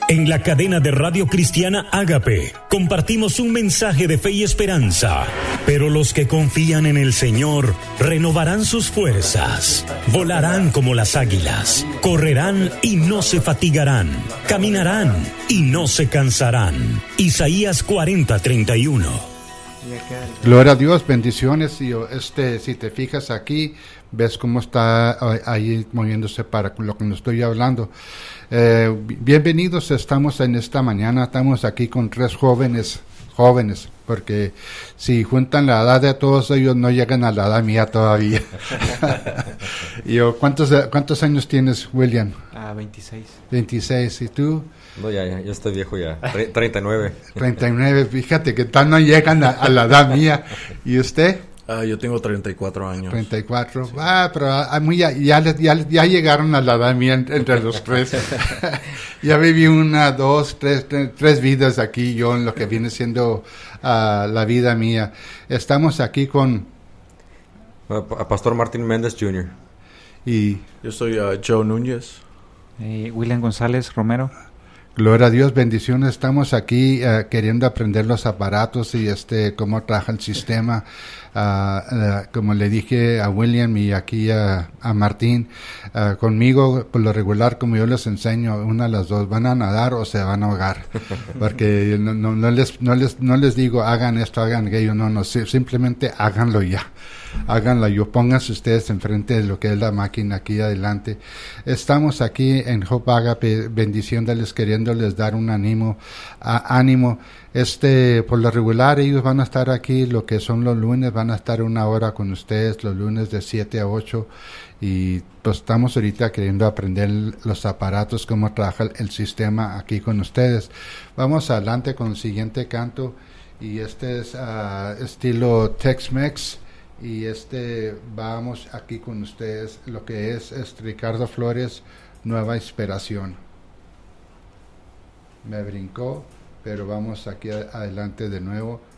En la cadena de radio cristiana Ágape, compartimos un mensaje de fe y esperanza. Pero los que confían en el Señor renovarán sus fuerzas, volarán como las águilas, correrán y no se fatigarán, caminarán y no se cansarán. Isaías 40:31. Gloria a Dios, bendiciones. Y si te fijas aquí, ves cómo está ahí moviéndose para lo que nos estoy hablando. Bienvenidos, estamos en esta mañana, estamos aquí con 3 jóvenes, porque si juntan la edad de todos ellos no llegan a la edad mía todavía. ¿Cuántos años tienes, William? 26. 26, ¿y tú? No, ya, yo estoy viejo ya, 39. 39, fíjate que tal no llegan a la edad mía. ¿Y usted? Yo tengo 34 años. 34. Pero ya llegaron a la edad mía entre los 3. Ya viví 1, 2, 3 vidas aquí yo en lo que viene siendo la vida mía. Estamos aquí con Pastor Martín Méndez Jr. Y yo soy Joe Núñez. William González Romero. Gloria a Dios, bendiciones. Estamos aquí queriendo aprender los aparatos y cómo trabaja el sistema. Como le dije a William y aquí a Martín, conmigo por lo regular, como yo les enseño, una de las dos, van a nadar o se van a ahogar, porque no les digo hagan esto, hagan aquello, no, simplemente háganlo ya. Háganlo, pónganse ustedes enfrente de lo que es la máquina aquí adelante. Estamos aquí en Hope Agape, bendiciones, queriéndoles dar un ánimo. Por lo regular ellos van a estar aquí, lo que son los lunes, van a estar 1 hora con ustedes, los lunes de 7 a 8, y pues estamos ahorita queriendo aprender los aparatos, cómo trabaja el sistema aquí con ustedes. Vamos adelante con el siguiente canto, y es estilo Tex-Mex. Y vamos aquí con ustedes, lo que es Ricardo Flores, Nueva Inspiración. Me brincó, pero vamos aquí adelante de nuevo.